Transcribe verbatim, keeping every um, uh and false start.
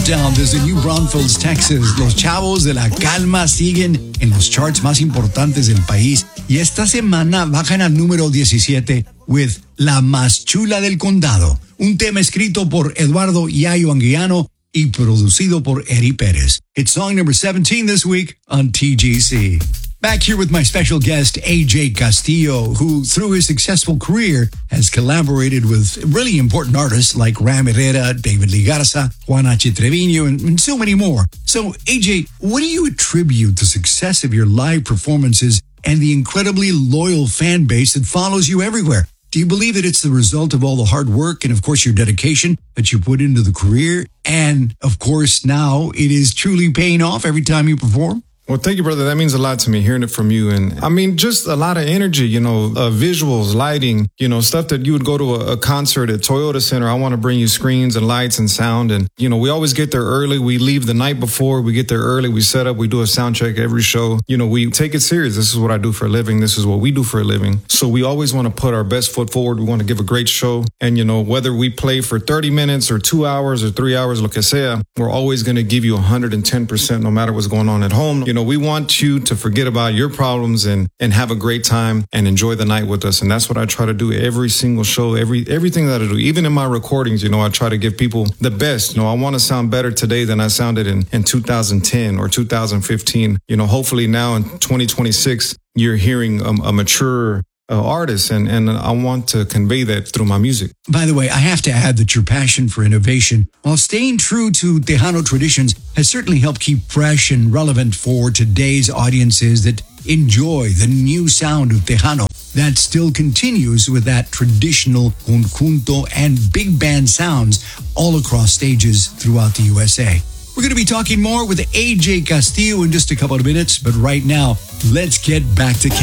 Countdown desde New Braunfels, Texas. Los Chavos de la Calma siguen en los charts más importantes del país y esta semana bajan al número diecisiete with La Más Chula del Condado, un tema escrito por Eduardo Yayo Anguiano y producido por Eddie Pérez. It's song number seventeen this week on T G C. Back here with my special guest, A J Castillo, who, through his successful career, has collaborated with really important artists like Ram Herrera, David Lee Garza, Juan H. Trevino, and, and so many more. So, A J, what do you attribute the success of your live performances and the incredibly loyal fan base that follows you everywhere? Do you believe that it's the result of all the hard work and, of course, your dedication that you put into the career? And, of course, now it is truly paying off every time you perform? Well, thank you, brother. That means a lot to me, hearing it from you. And I mean, just a lot of energy, you know, uh, visuals, lighting, you know, stuff that you would go to a, a concert at Toyota Center. I want to bring you screens and lights and sound. And, you know, we always get there early. We leave the night before. We get there early. We set up. We do a sound check every show. You know, we take it serious. This is what I do for a living. This is what we do for a living. So we always want to put our best foot forward. We want to give a great show. And, you know, whether we play for thirty minutes or two hours or three hours, lo que sea, we're always going to give you one hundred ten percent no matter what's going on at home. You know, we want you to forget about your problems and and have a great time and enjoy the night with us. And that's what I try to do every single show, every everything that I do. Even in my recordings, you know, I try to give people the best. You know, I want to sound better today than I sounded in, in two thousand ten or two thousand fifteen. You know, hopefully now in twenty twenty-six, you're hearing a, a mature Uh, artist, and, and I want to convey that through my music. By the way, I have to add that your passion for innovation, while staying true to Tejano traditions, has certainly helped keep fresh and relevant for today's audiences that enjoy the new sound of Tejano that still continues with that traditional conjunto and big band sounds all across stages throughout the U S A. We're going to be talking more with A J Castillo in just a couple of minutes, but right now, let's get back to